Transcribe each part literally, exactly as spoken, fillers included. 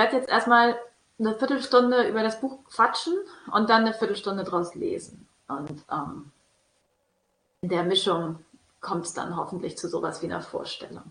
werde jetzt erstmal eine Viertelstunde über das Buch quatschen und dann eine Viertelstunde draus lesen. Und ähm, in der Mischung kommt es dann hoffentlich zu sowas wie einer Vorstellung.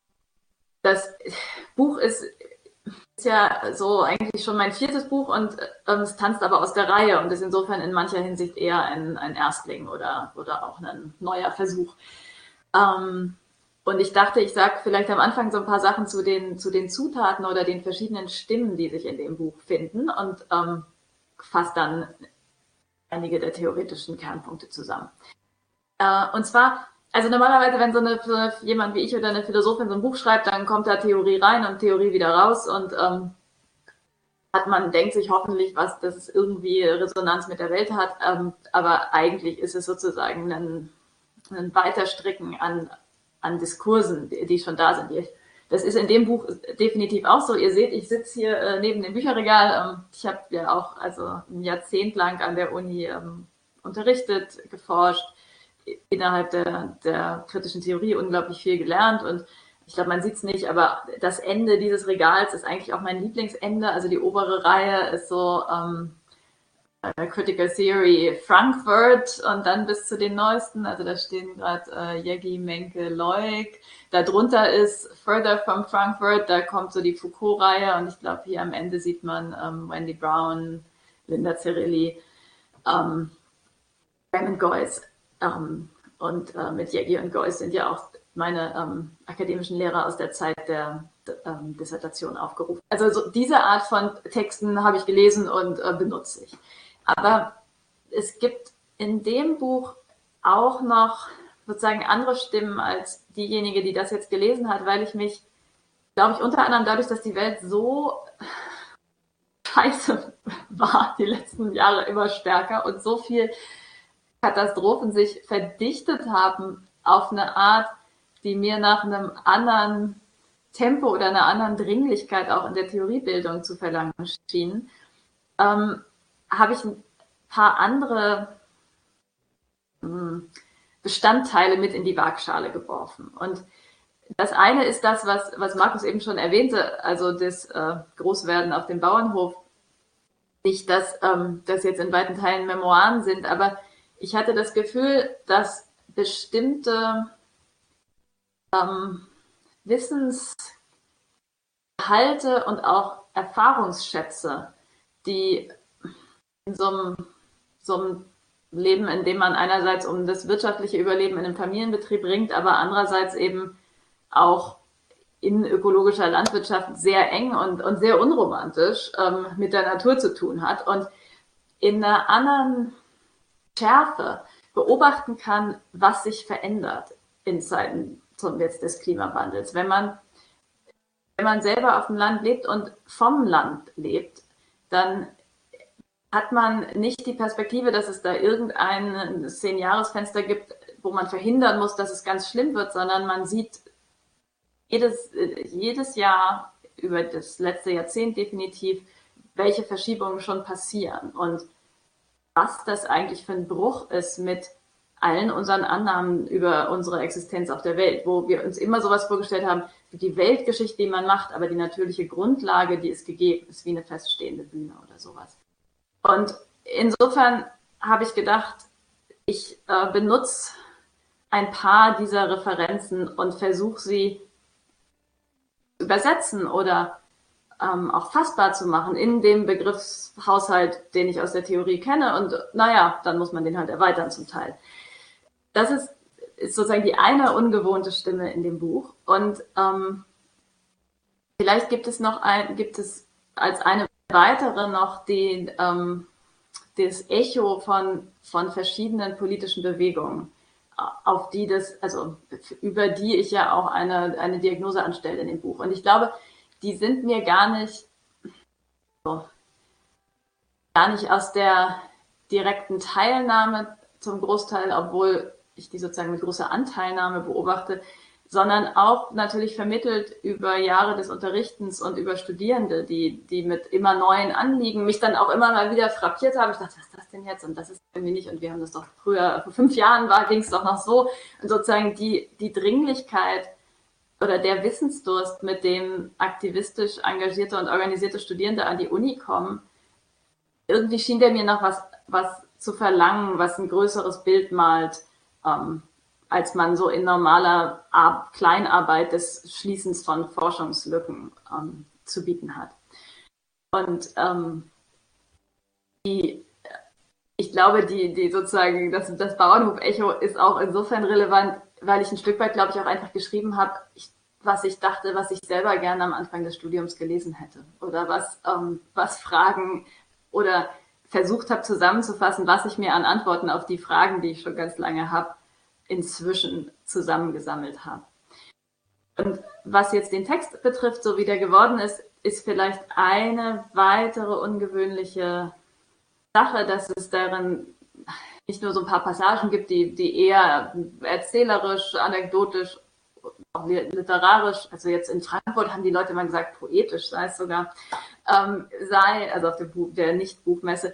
Das Buch ist, ist ja so eigentlich schon mein viertes Buch und ähm, es tanzt aber aus der Reihe und ist insofern in mancher Hinsicht eher ein, ein Erstling oder, oder auch ein neuer Versuch. Ähm, und ich dachte, ich sage vielleicht am Anfang so ein paar Sachen zu den, zu den Zutaten oder den verschiedenen Stimmen, die sich in dem Buch finden und ähm, fasse dann einige der theoretischen Kernpunkte zusammen. Äh, und zwar, also normalerweise, wenn so eine, für jemand wie ich oder eine Philosophin so ein Buch schreibt, dann kommt da Theorie rein und Theorie wieder raus und ähm, hat man, denkt sich hoffentlich was, dass es irgendwie Resonanz mit der Welt hat, ähm, aber eigentlich ist es sozusagen ein, ein Weiterstricken an, an Diskursen, die, die schon da sind. Das ist in dem Buch definitiv auch so. Ihr seht, ich sitze hier äh, neben dem Bücherregal. Ähm, ich habe ja auch also ein Jahrzehnt lang an der Uni ähm, unterrichtet, geforscht, innerhalb der, der kritischen Theorie unglaublich viel gelernt und ich glaube, man sieht es nicht, aber das Ende dieses Regals ist eigentlich auch mein Lieblingsende. Also die obere Reihe ist so ähm, Critical Theory Frankfurt und dann bis zu den neuesten. Also da stehen gerade äh, Jaeggi, Menke, Leuk. Darunter ist Further from Frankfurt, da kommt so die Foucault-Reihe und ich glaube, hier am Ende sieht man ähm, Wendy Brown, Linda Zerilli, ähm, Raymond Geuss. Ähm, und äh, mit Jaeggi und Geuss sind ja auch meine ähm, akademischen Lehrer aus der Zeit der, der ähm, Dissertation aufgerufen. Also so diese Art von Texten habe ich gelesen und äh, benutze ich. Aber es gibt in dem Buch auch noch sozusagen andere Stimmen als diejenige, die das jetzt gelesen hat, weil ich mich, glaube ich, unter anderem dadurch, dass die Welt so scheiße war die letzten Jahre immer stärker und so viel Katastrophen sich verdichtet haben auf eine Art, die mir nach einem anderen Tempo oder einer anderen Dringlichkeit auch in der Theoriebildung zu verlangen schien, ähm, habe ich ein paar andere ähm, Bestandteile mit in die Waagschale geworfen. Und das eine ist das, was, was Markus eben schon erwähnte, also das äh, Großwerden auf dem Bauernhof. Nicht, dass ähm, das jetzt in weiten Teilen Memoiren sind, aber ich hatte das Gefühl, dass bestimmte ähm, Wissensgehalte und auch Erfahrungsschätze, die in so einem, so einem Leben, in dem man einerseits um das wirtschaftliche Überleben in einem Familienbetrieb ringt, aber andererseits eben auch in ökologischer Landwirtschaft sehr eng und, und sehr unromantisch ähm, mit der Natur zu tun hat und in einer anderen Schärfe beobachten kann, was sich verändert in Zeiten zum jetzt des Klimawandels. Wenn man, wenn man selber auf dem Land lebt und vom Land lebt, dann hat man nicht die Perspektive, dass es da irgendein Zehn-Jahres-Fenster gibt, wo man verhindern muss, dass es ganz schlimm wird, sondern man sieht jedes, jedes Jahr über das letzte Jahrzehnt definitiv, welche Verschiebungen schon passieren und was das eigentlich für ein Bruch ist mit allen unseren Annahmen über unsere Existenz auf der Welt, wo wir uns immer sowas vorgestellt haben, wie die Weltgeschichte, die man macht, aber die natürliche Grundlage, die ist gegeben, ist wie eine feststehende Bühne oder sowas. Und insofern habe ich gedacht, ich äh, benutze ein paar dieser Referenzen und versuche sie zu übersetzen oder ähm, auch fassbar zu machen in dem Begriffshaushalt, den ich aus der Theorie kenne. Und naja, dann muss man den halt erweitern zum Teil. Das ist, ist sozusagen die eine ungewohnte Stimme in dem Buch. Und ähm, vielleicht gibt es noch ein, gibt es als eine weitere noch die, ähm, das Echo von, von verschiedenen politischen Bewegungen, auf die das, also über die ich ja auch eine, eine Diagnose anstelle in dem Buch. Und ich glaube, die sind mir gar nicht, so, gar nicht aus der direkten Teilnahme zum Großteil, obwohl ich die sozusagen mit großer Anteilnahme beobachte, sondern auch natürlich vermittelt über Jahre des Unterrichtens und über Studierende, die, die mit immer neuen Anliegen mich dann auch immer mal wieder frappiert haben. Ich dachte, was ist das denn jetzt? Und das ist irgendwie nicht. Und wir haben das doch früher, vor fünf Jahren war, ging es doch noch so. Und sozusagen die, die Dringlichkeit oder der Wissensdurst, mit dem aktivistisch engagierte und organisierte Studierende an die Uni kommen, irgendwie schien der mir noch was, was zu verlangen, was ein größeres Bild malt, ähm, als man so in normaler Ar- Kleinarbeit des Schließens von Forschungslücken ähm, zu bieten hat. Und ähm, die, ich glaube, die, die sozusagen, das, das Bauernhof-Echo ist auch insofern relevant, weil ich ein Stück weit, glaube ich, auch einfach geschrieben habe, ich, was ich dachte, was ich selber gerne am Anfang des Studiums gelesen hätte. Oder was, ähm, was Fragen oder versucht habe zusammenzufassen, was ich mir an Antworten auf die Fragen, die ich schon ganz lange habe, inzwischen zusammengesammelt habe. Und was jetzt den Text betrifft, so wie der geworden ist, ist vielleicht eine weitere ungewöhnliche Sache, dass es darin nicht nur so ein paar Passagen gibt, die, die eher erzählerisch, anekdotisch, auch literarisch, also jetzt in Frankfurt haben die Leute mal gesagt, poetisch sei es sogar, ähm, sei, also auf der, Buch, der Nicht-Buchmesse,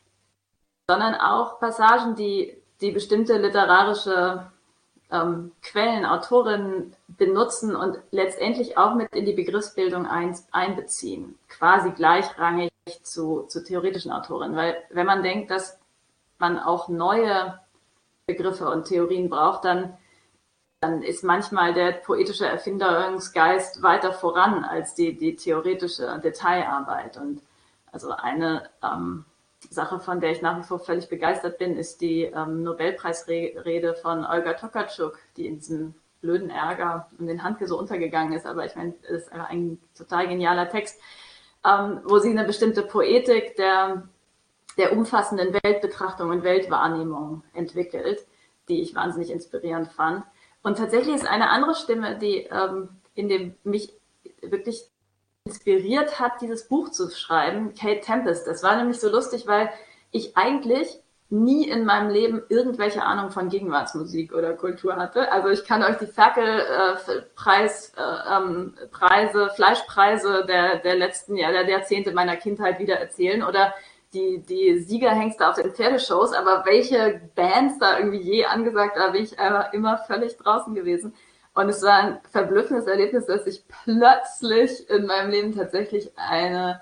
sondern auch Passagen, die, die bestimmte literarische ähm, Quellen, Autorinnen benutzen und letztendlich auch mit in die Begriffsbildung ein, einbeziehen, quasi gleichrangig zu, zu theoretischen Autorinnen. Weil wenn man denkt, dass man auch neue Begriffe und Theorien braucht, dann, dann ist manchmal der poetische Erfinderungsgeist weiter voran als die, die theoretische Detailarbeit. Und also eine ähm, Sache, von der ich nach wie vor völlig begeistert bin, ist die ähm, Nobelpreisrede von Olga Tokarczuk, die in diesem blöden Ärger um den Handke so untergegangen ist. Aber ich meine, das ist ein total genialer Text, ähm, wo sie eine bestimmte Poetik der, der umfassenden Weltbetrachtung und Weltwahrnehmung entwickelt, die ich wahnsinnig inspirierend fand. Und tatsächlich ist eine andere Stimme, die ähm, in dem mich wirklich inspiriert hat, dieses Buch zu schreiben, Kate Tempest. Das war nämlich so lustig, weil ich eigentlich nie in meinem Leben irgendwelche Ahnung von Gegenwartsmusik oder Kultur hatte. Also ich kann euch die Ferkel-Preis, äh, ähm, Preise, Fleischpreise der, der letzten Jahr, der Jahrzehnte meiner Kindheit wieder erzählen oder die, die Siegerhengste auf den Pferdeshows, aber welche Bands da irgendwie je angesagt, da bin ich einfach immer völlig draußen gewesen. Und es war ein verblüffendes Erlebnis, dass ich plötzlich in meinem Leben tatsächlich eine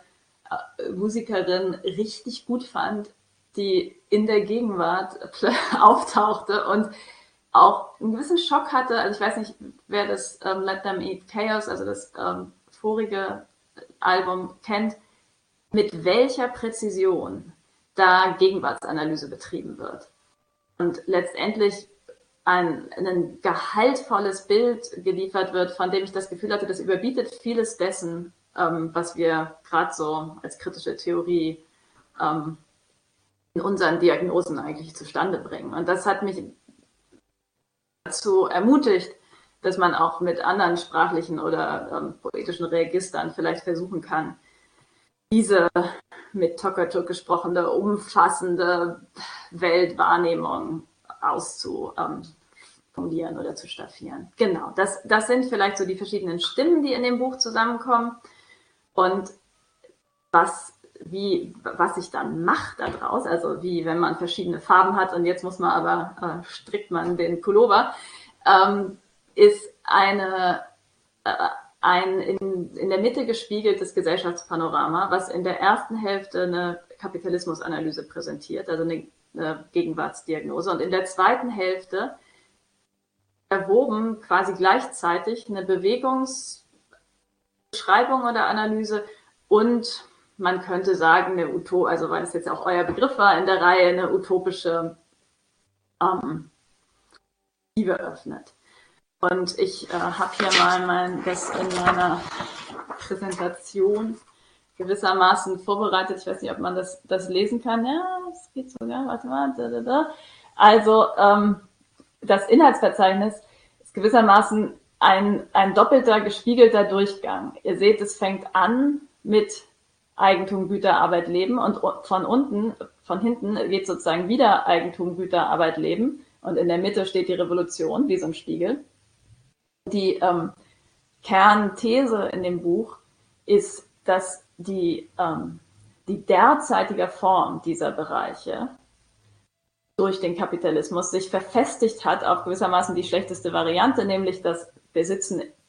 Musikerin richtig gut fand, die in der Gegenwart auftauchte und auch einen gewissen Schock hatte. Also ich weiß nicht, wer das ähm, Let Them Eat Chaos, also das ähm, vorige Album kennt, mit welcher Präzision da Gegenwartsanalyse betrieben wird. Und letztendlich ein, ein gehaltvolles Bild geliefert wird, von dem ich das Gefühl hatte, das überbietet vieles dessen, ähm, was wir gerade so als kritische Theorie ähm, in unseren Diagnosen eigentlich zustande bringen. Und das hat mich dazu ermutigt, dass man auch mit anderen sprachlichen oder ähm, poetischen Registern vielleicht versuchen kann, diese mit Tokarczuk gesprochene, umfassende Weltwahrnehmung auszuformulieren oder zu staffieren. Genau, das, das sind vielleicht so die verschiedenen Stimmen, die in dem Buch zusammenkommen. Und was, wie, was sich dann macht daraus, also wie wenn man verschiedene Farben hat und jetzt muss man aber, äh, strickt man den Pullover, ähm, ist eine, äh, ein in, in der Mitte gespiegeltes Gesellschaftspanorama, was in der ersten Hälfte eine Kapitalismusanalyse präsentiert, also eine, eine Gegenwartsdiagnose, und in der zweiten Hälfte erwoben quasi gleichzeitig eine Bewegungsbeschreibung oder Analyse und man könnte sagen, eine Utop, also weil es jetzt auch euer Begriff war in der Reihe, eine utopische ähm, Liebe öffnet. Und ich äh, habe hier mal mein, das in meiner Präsentation gewissermaßen vorbereitet. Ich weiß nicht, ob man das, das lesen kann. Ja, es geht sogar. Warte mal. Da, da, da. Also ähm, das Inhaltsverzeichnis ist gewissermaßen ein, ein doppelter, gespiegelter Durchgang. Ihr seht, es fängt an mit Eigentum, Güter, Arbeit, Leben und von unten, von hinten geht sozusagen wieder Eigentum, Güter, Arbeit, Leben und in der Mitte steht die Revolution, wie so ein Spiegel. Die ähm, Kernthese in dem Buch ist, dass die, ähm, die derzeitige Form dieser Bereiche durch den Kapitalismus sich verfestigt hat auf gewissermaßen die schlechteste Variante, nämlich das Besitzen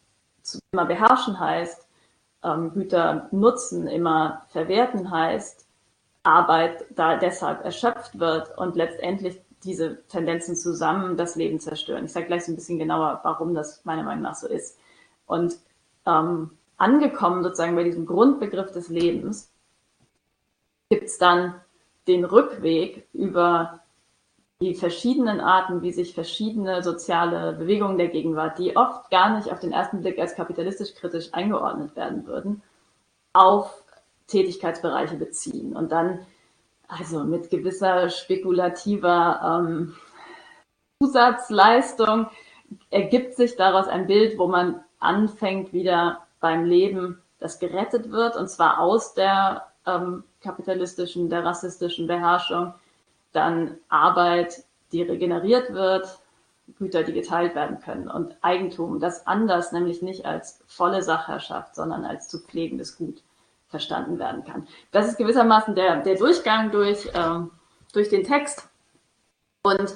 immer beherrschen heißt, ähm, Güter nutzen immer verwerten heißt, Arbeit da deshalb erschöpft wird und letztendlich diese Tendenzen zusammen das Leben zerstören. Ich sage gleich so ein bisschen genauer, warum das meiner Meinung nach so ist. Und ähm, angekommen sozusagen bei diesem Grundbegriff des Lebens gibt es dann den Rückweg über die verschiedenen Arten, wie sich verschiedene soziale Bewegungen der Gegenwart, die oft gar nicht auf den ersten Blick als kapitalistisch kritisch eingeordnet werden würden, auf Tätigkeitsbereiche beziehen. Und dann also mit gewisser spekulativer ähm, Zusatzleistung ergibt sich daraus ein Bild, wo man anfängt, wieder beim Leben, das gerettet wird, und zwar aus der ähm, kapitalistischen, der rassistischen Beherrschung, dann Arbeit, die regeneriert wird, Güter, die geteilt werden können, und Eigentum, das anders, nämlich nicht als volle Sachherrschaft, sondern als zu pflegendes Gut verstanden werden kann. Das ist gewissermaßen der, der Durchgang durch, ähm, durch den Text. Und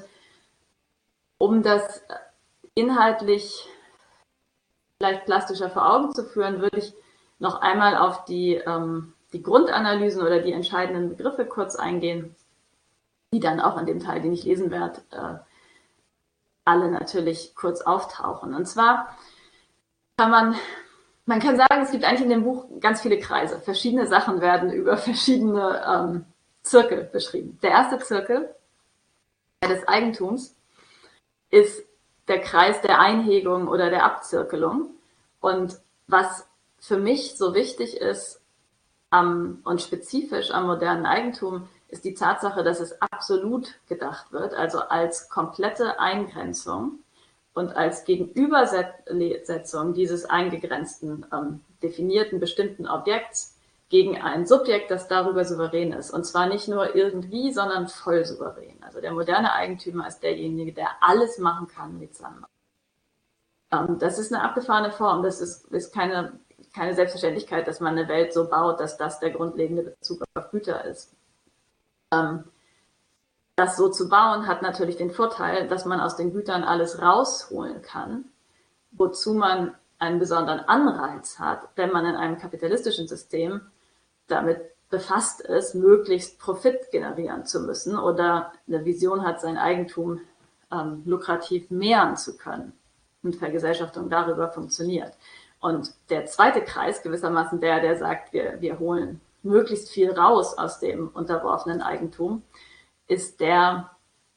um das inhaltlich vielleicht plastischer vor Augen zu führen, würde ich noch einmal auf die, ähm, die Grundanalysen oder die entscheidenden Begriffe kurz eingehen, die dann auch in dem Teil, den ich lesen werde, äh, alle natürlich kurz auftauchen. Und zwar kann man, man kann sagen, es gibt eigentlich in dem Buch ganz viele Kreise. Verschiedene Sachen werden über verschiedene ähm, Zirkel beschrieben. Der erste Zirkel, der des Eigentums, ist der Kreis der Einhegung oder der Abzirkelung. Und was für mich so wichtig ist am, und spezifisch am modernen Eigentum, ist die Tatsache, dass es absolut gedacht wird, also als komplette Eingrenzung und als Gegenübersetzung dieses eingegrenzten, ähm, definierten, bestimmten Objekts gegen ein Subjekt, das darüber souverän ist. Und zwar nicht nur irgendwie, sondern voll souverän. Also der moderne Eigentümer ist derjenige, der alles machen kann mit seinem. Ähm, das ist eine abgefahrene Form. Das ist, ist keine, keine Selbstverständlichkeit, dass man eine Welt so baut, dass das der grundlegende Bezug auf Güter ist. Ähm, das so zu bauen, hat natürlich den Vorteil, dass man aus den Gütern alles rausholen kann, wozu man einen besonderen Anreiz hat, wenn man in einem kapitalistischen System damit befasst ist, möglichst Profit generieren zu müssen oder eine Vision hat, sein Eigentum ähm, lukrativ mehren zu können und Vergesellschaftung darüber funktioniert. Und der zweite Kreis, gewissermaßen der, der sagt, wir, wir holen möglichst viel raus aus dem unterworfenen Eigentum, ist der,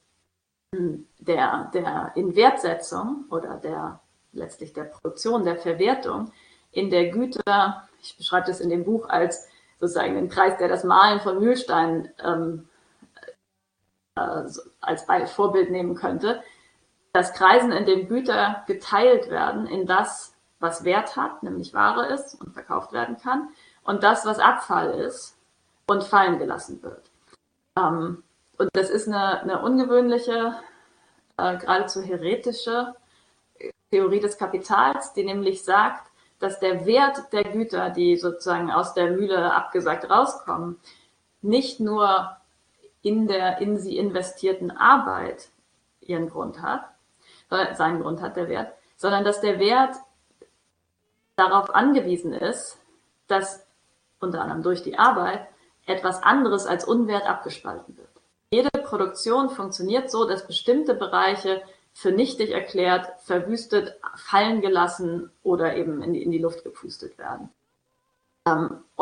der, der Inwertsetzung oder der letztlich der Produktion, der Verwertung, in der Güter, ich beschreibe das in dem Buch als sozusagen den Kreis, der das Malen von Mühlsteinen ähm, äh, als Vorbild nehmen könnte, das Kreisen, in dem Güter geteilt werden in das, was Wert hat, nämlich Ware ist und verkauft werden kann, und das, was Abfall ist und fallen gelassen wird. Ähm, und das ist eine, eine ungewöhnliche, äh, geradezu heretische Theorie des Kapitals, die nämlich sagt, dass der Wert der Güter, die sozusagen aus der Mühle abgesagt rauskommen, nicht nur in der in sie investierten Arbeit ihren Grund hat, seinen Grund hat der Wert, sondern dass der Wert darauf angewiesen ist, dass unter anderem durch die Arbeit etwas anderes als Unwert abgespalten wird. Jede Produktion funktioniert so, dass bestimmte Bereiche für nichtig erklärt, verwüstet, fallen gelassen oder eben in die, in die Luft gepustet werden. Ähm,